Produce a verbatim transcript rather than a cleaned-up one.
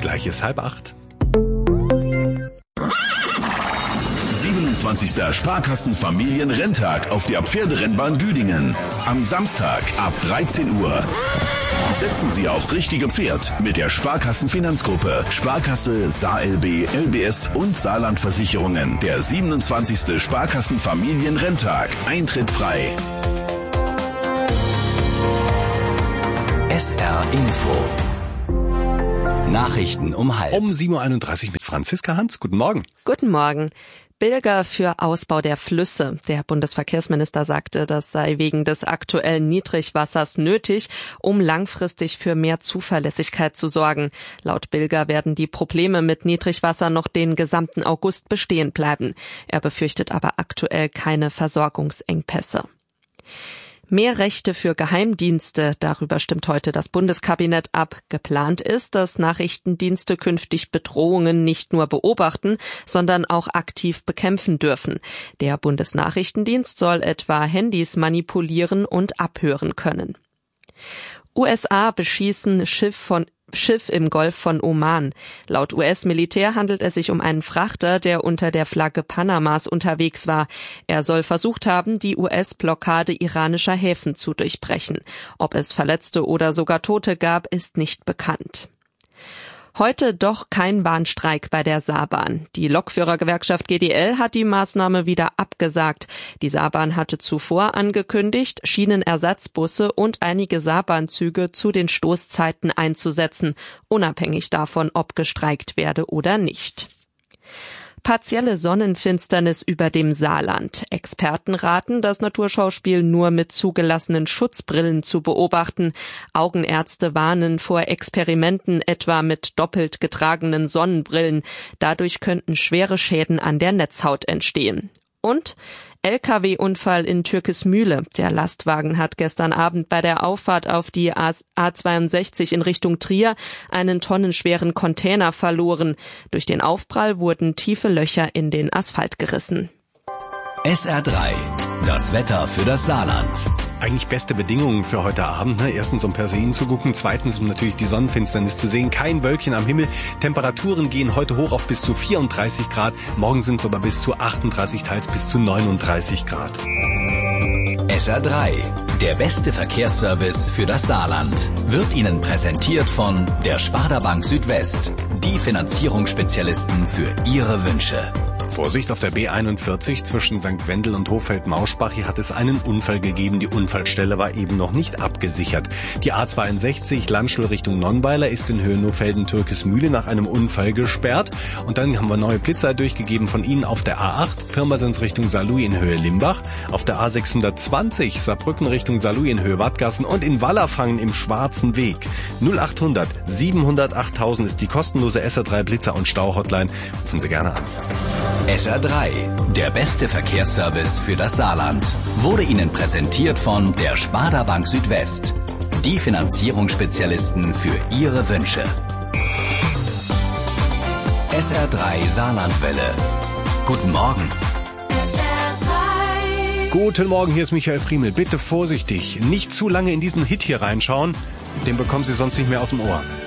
Gleich ist halb acht. siebenundzwanzigster Sparkassen-Familienrenntag auf der Pferderennbahn Güdingen. Am Samstag ab dreizehn Uhr. Setzen Sie aufs richtige Pferd mit der Sparkassen-Finanzgruppe, Sparkasse, SaLB, L B S und Saarland-Versicherungen. Der siebenundzwanzigste Sparkassen-Familienrenntag. Eintritt frei. S R Info. Nachrichten um halb. Um sieben Uhr einunddreißig mit Franziska Hans. Guten Morgen. Guten Morgen. Billiger für Ausbau der Flüsse. Der Bundesverkehrsminister sagte, das sei wegen des aktuellen Niedrigwassers nötig, um langfristig für mehr Zuverlässigkeit zu sorgen. Laut Bilger werden die Probleme mit Niedrigwasser noch den gesamten August bestehen bleiben. Er befürchtet aber aktuell keine Versorgungsengpässe. Mehr Rechte für Geheimdienste, darüber stimmt heute das Bundeskabinett ab. Geplant ist, dass Nachrichtendienste künftig Bedrohungen nicht nur beobachten, sondern auch aktiv bekämpfen dürfen. Der Bundesnachrichtendienst soll etwa Handys manipulieren und abhören können. U S A beschießen Schiff von Schiff im Golf von Oman. Laut U S-Militär handelt es sich um einen Frachter, der unter der Flagge Panamas unterwegs war. Er soll versucht haben, die U S-Blockade iranischer Häfen zu durchbrechen. Ob es Verletzte oder sogar Tote gab, ist nicht bekannt. Heute doch kein Bahnstreik bei der Saarbahn. Die Lokführergewerkschaft G D L hat die Maßnahme wieder abgesagt. Die Saarbahn hatte zuvor angekündigt, Schienenersatzbusse und einige Saarbahnzüge zu den Stoßzeiten einzusetzen, unabhängig davon, ob gestreikt werde oder nicht. Partielle Sonnenfinsternis über dem Saarland. Experten raten, das Naturschauspiel nur mit zugelassenen Schutzbrillen zu beobachten. Augenärzte warnen vor Experimenten, etwa mit doppelt getragenen Sonnenbrillen. Dadurch könnten schwere Schäden an der Netzhaut entstehen. Und L K W-Unfall in Türkismühle. Der Lastwagen hat gestern Abend bei der Auffahrt auf die A zweiundsechzig in Richtung Trier einen tonnenschweren Container verloren. Durch den Aufprall wurden tiefe Löcher in den Asphalt gerissen. S R drei. Das Wetter für das Saarland. Eigentlich beste Bedingungen für heute Abend. Ne? Erstens, um Perseiden zu gucken. Zweitens, um natürlich die Sonnenfinsternis zu sehen. Kein Wölkchen am Himmel. Temperaturen gehen heute hoch auf bis zu vierunddreißig Grad. Morgen sind wir aber bis zu achtunddreißig, teils bis zu neununddreißig Grad. S R drei. Der beste Verkehrsservice für das Saarland. Wird Ihnen präsentiert von der Sparda Bank Südwest. Die Finanzierungsspezialisten für Ihre Wünsche. Vorsicht, auf der B einundvierzig zwischen Sankt Wendel und Hochfeld-Mauschbach, hier hat es einen Unfall gegeben. Die Unfallstelle war eben noch nicht abgesichert. Die A zweiundsechzig Landstuhl Richtung Nonnweiler ist in Höhe Nofelden-Türkismühle nach einem Unfall gesperrt. Und dann haben wir neue Blitzer durchgegeben von Ihnen auf der A acht, Pirmasens Richtung Saarlouis in Höhe Limbach, auf der A sechshundertzwanzig Saarbrücken Richtung Saarlouis in Höhe Wattgassen und in Wallerfangen im Schwarzen Weg. null achthundert siebenhundertachttausend ist die kostenlose S R drei Blitzer- und Stau-Hotline. Rufen Sie gerne an. S R drei, der beste Verkehrsservice für das Saarland, wurde Ihnen präsentiert von der Sparda Bank Südwest. Die Finanzierungsspezialisten für Ihre Wünsche. S R drei Saarlandwelle. Guten Morgen. Guten Morgen, hier ist Michael Friemel. Bitte vorsichtig, nicht zu lange in diesen Hit hier reinschauen, den bekommen Sie sonst nicht mehr aus dem Ohr.